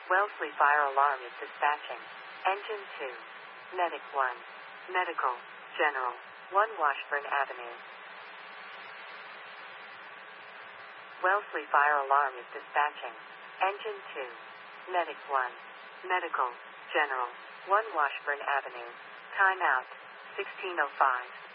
Wellesley Fire Alarm is dispatching. Engine 2. Medic 1. Medical. General. 1 Washburn Avenue. Wellesley Fire Alarm is dispatching. Engine 2. Medic 1. Medical. General. 1 Washburn Avenue. Time out. 16:05.